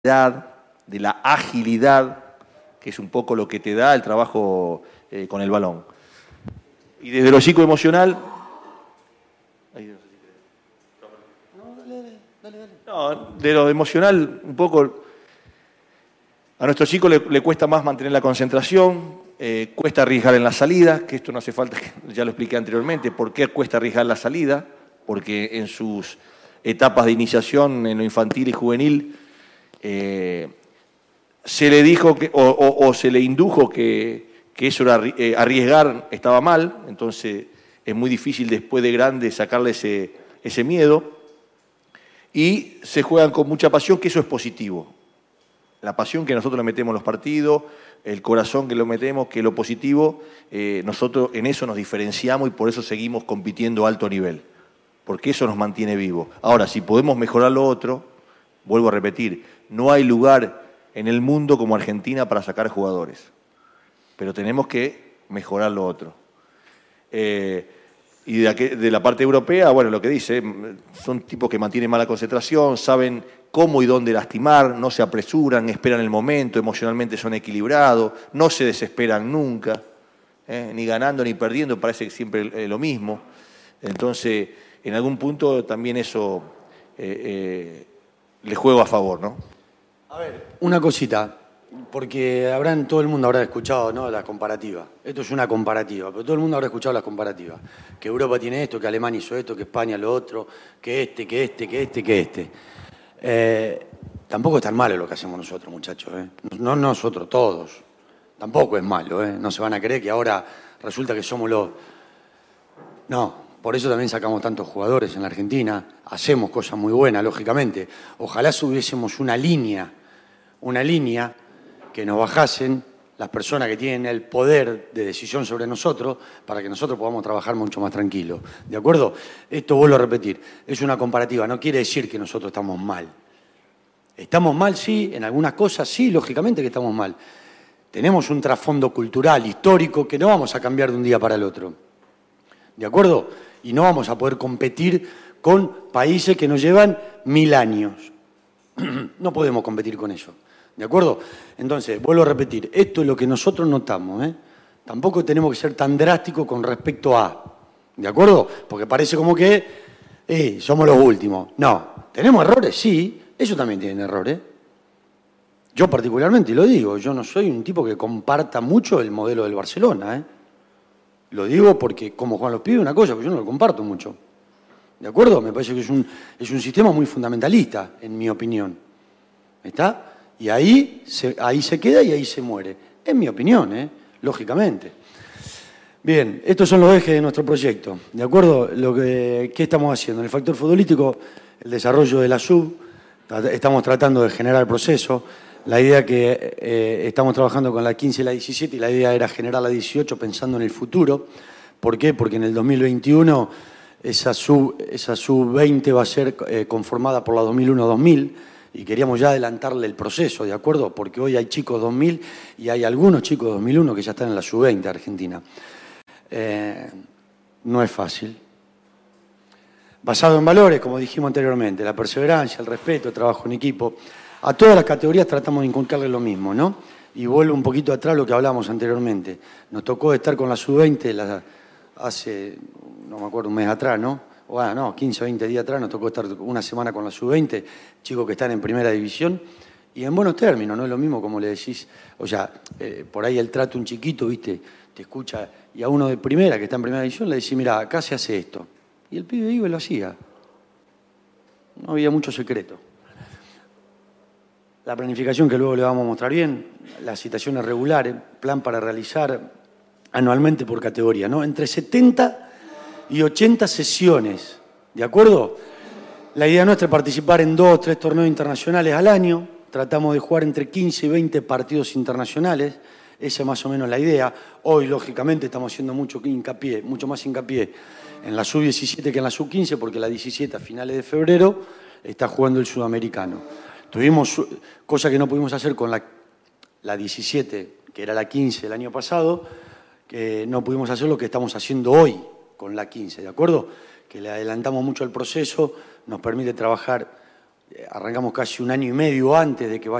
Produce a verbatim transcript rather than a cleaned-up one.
de la agilidad, que es un poco lo que te da el trabajo eh, con el balón. Y desde lo psicoemocional... No, de lo emocional, un poco... A nuestro chico le, le cuesta más mantener la concentración, eh, cuesta arriesgar en la salida, que esto no hace falta, que ya lo expliqué anteriormente. ¿Por qué cuesta arriesgar la salida? Porque en sus etapas de iniciación, en lo infantil y juvenil, eh, se le dijo que, o, o, o se le indujo que, que eso era eh, arriesgar estaba mal, entonces es muy difícil después de grande sacarle ese, ese miedo, y se juegan con mucha pasión, que eso es positivo. La pasión que nosotros le metemos en los partidos, el corazón que lo metemos, que lo positivo, eh, nosotros en eso nos diferenciamos y por eso seguimos compitiendo a alto nivel, porque eso nos mantiene vivos. Ahora, si podemos mejorar lo otro, vuelvo a repetir, no hay lugar en el mundo como Argentina para sacar jugadores, pero tenemos que mejorar lo otro. Eh, y de, aquel, de la parte europea, bueno, lo que dice, son tipos que mantienen mala concentración, saben cómo y dónde lastimar, no se apresuran, esperan el momento, emocionalmente son equilibrados, no se desesperan nunca, eh, ni ganando ni perdiendo, parece que siempre lo mismo. Entonces, en algún punto también eso eh, eh, le juego a favor, ¿no? A ver, una cosita, porque habrán, todo el mundo habrá escuchado, ¿no?, la comparativa. Esto es una comparativa, pero todo el mundo habrá escuchado la comparativa. Que Europa tiene esto, que Alemania hizo esto, que España lo otro, que este, que este, que este, que este. Eh, tampoco es tan malo lo que hacemos nosotros, muchachos, ¿eh? No nosotros, todos. Tampoco es malo, ¿eh? No se van a creer que ahora resulta que somos los... No, por eso también sacamos tantos jugadores en la Argentina. Hacemos cosas muy buenas, lógicamente. Ojalá subiésemos una línea, una línea que nos bajasen las personas que tienen el poder de decisión sobre nosotros para que nosotros podamos trabajar mucho más tranquilos. ¿De acuerdo? Esto vuelvo a repetir, es una comparativa, no quiere decir que nosotros estamos mal. ¿Estamos mal? Sí, en algunas cosas sí, lógicamente que estamos mal. Tenemos un trasfondo cultural, histórico, que no vamos a cambiar de un día para el otro. ¿De acuerdo? Y no vamos a poder competir con países que nos llevan mil años. No podemos competir con eso. ¿De acuerdo? Entonces, vuelvo a repetir, esto es lo que nosotros notamos, ¿eh? Tampoco tenemos que ser tan drásticos con respecto a, ¿de acuerdo? Porque parece como que eh, somos los últimos. No, ¿tenemos errores? Sí, ellos también tienen errores. Yo particularmente lo digo, yo no soy un tipo que comparta mucho el modelo del Barcelona, ¿eh? Lo digo porque, como Juan los pide, una cosa, pero yo no lo comparto mucho. ¿De acuerdo? Me parece que es un, es un sistema muy fundamentalista, en mi opinión. ¿Está? Y ahí se, ahí se queda y ahí se muere. En mi opinión, ¿eh? Lógicamente. Bien, estos son los ejes de nuestro proyecto. ¿De acuerdo? Lo que, ¿qué estamos haciendo? En el factor futbolístico, el desarrollo de la sub, estamos tratando de generar el proceso. La idea que eh, estamos trabajando con la quince y la diecisiete, y la idea era generar la dieciocho pensando en el futuro. ¿Por qué? Porque en el dos mil veintiuno esa sub, esa sub veinte va a ser eh, conformada por la dos mil uno dos mil, y queríamos ya adelantarle el proceso, ¿de acuerdo? Porque hoy hay chicos dos mil y hay algunos chicos dos mil uno que ya están en la sub veinte Argentina. Eh, no es fácil. Basado en valores, como dijimos anteriormente, la perseverancia, el respeto, el trabajo en equipo. A todas las categorías tratamos de inculcarle lo mismo, ¿no? Y vuelvo un poquito atrás a lo que hablábamos anteriormente. Nos tocó estar con la sub veinte la, hace, no me acuerdo, un mes atrás, ¿no? Bueno, no, quince o veinte días atrás nos tocó estar una semana con la sub veinte, chicos que están en primera división, y en buenos términos, no es lo mismo como le decís, o sea, eh, por ahí el trato un chiquito, ¿viste? Te escucha, y a uno de primera, que está en primera división, le decís, mira, acá se hace esto. Y el pibe iba y lo hacía. No había mucho secreto. La planificación que luego le vamos a mostrar bien, las citaciones regulares, plan para realizar anualmente por categoría, ¿no? Entre setenta y ochenta sesiones, ¿de acuerdo? La idea nuestra es participar en dos o tres torneos internacionales al año. Tratamos de jugar entre quince y veinte partidos internacionales. Esa es más o menos la idea. Hoy, lógicamente, estamos haciendo mucho hincapié, mucho más hincapié en la sub diecisiete que en la sub quince, porque la diecisiete a finales de febrero está jugando el sudamericano. Tuvimos cosas que no pudimos hacer con la, la diecisiete, que era la quince el año pasado, que no pudimos hacer lo que estamos haciendo hoy con la quince, ¿de acuerdo? Que le adelantamos mucho el proceso, nos permite trabajar arrancamos casi un año y medio antes de que vaya